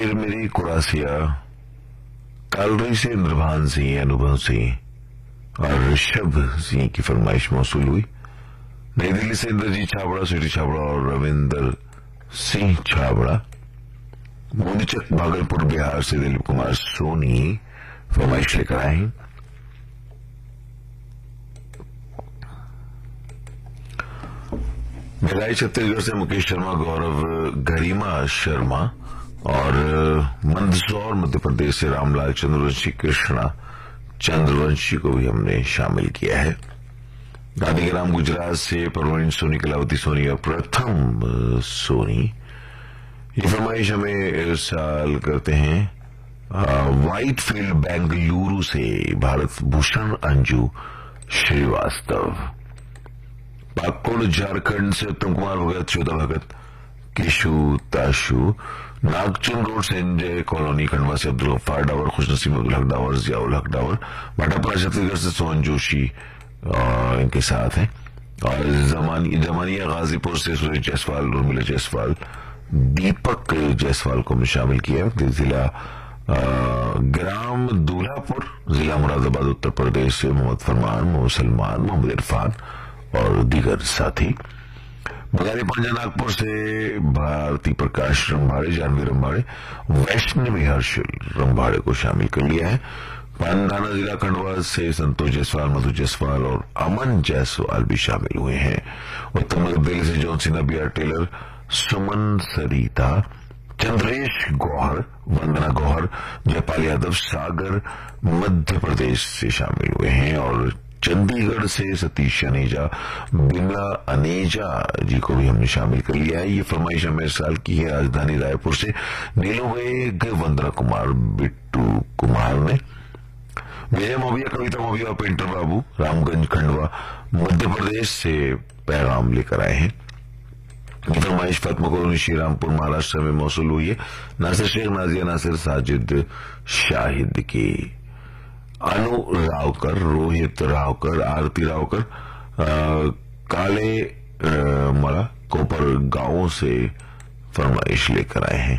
चिरमिरी कुरासिया, कालरी से इंद्रभान सिंह, अनुभव सिंह और ऋषभ सिंह की फरमाइश मौसूल हुई। नई दिल्ली से इंद्रजीत छाबड़ा, सिटी छाबड़ा और रविंदर सिंह छाबड़ा। मुंडचक भागलपुर बिहार से दिलीप कुमार सोनी फरमाइश लेकर आए हैं। मेघाई छत्तीसगढ़ से मुकेश शर्मा, गौरव गरिमा शर्मा और मंदसौर मध्य प्रदेश से रामलाल चंद्रवंशी, कृष्णा चंद्रवंशी को भी हमने शामिल किया है। गांधीग्राम गुजरात से परवीन सोनी, कलावती सोनी और प्रथम सोनी। ये फरमाइश हमें इस साल करते हैं व्हाइटफील्ड बेंगलुरु से भारत भूषण अंजू श्रीवास्तव। पाकुड़ झारखंड से उत्तम कुमार भगत, श्वेता भगत, किशु ताशु। नागचुन रोड से संजय कॉलोनी खंडवा से अब्दुल गफ्फार डावर, खुशनसीब अब्दुल हक डावर, जियाउल हक डावर। भाटापारा छत्तीसगढ़ से सोहन जोशी इनके साथ हैं। और जमानिया गाजीपुर से सुरेश जायसवाल, उर्मिला जायसवाल, दीपक जायसवाल को हमने शामिल किया। जिला ग्राम दूल्हापुर, जिला मुरादाबाद, उत्तर प्रदेश से मोहम्मद फरमान, मोहम्मद सलमान, मोहम्मद इरफान और दीगर साथी। बगारी पांजा नागपुर से भारती प्रकाश रंभाड़े, जानवी रंभाड़े, वैष्णवी हर्षल रंभाड़े को शामिल कर लिया है। पांडाना जिला खंडवा से संतोष जायसवाल, मधु जायसवाल और अमन जायसवाल भी शामिल हुए हैं। उत्तर मध्य दिल्ली से John Sinha, B are Taylor, सुमन सरिता, चंद्रेश गौहर, वंदना गौहर, जयपाल यादव, सागर मध्य प्रदेश से शामिल हुए हैं। और चंडीगढ़ से सतीश अनेजा, बिमला अनेजा जी को भी हमने शामिल कर लिया है। ये फरमाइश हमें इस साल की है राजधानी रायपुर से नीलो वेग, वंदना कुमार, बिट्टू कुमार ने। विजय मोबिया, कविता मोबिया और पेंटर बाबू रामगंज खंडवा मध्य प्रदेश से पैगाम लेकर आए हैं। फरमाइश फातिमा कॉलोनी श्रीरामपुर महाराष्ट्र में मौसूल हुई है। नासिर शेख, नाजिया नासिर, साजिद शाहिद की। अनु रावकर, रोहित रावकर, आरती रावकर काले मरा कोपर गांवों से फरमाइश लेकर आए हैं।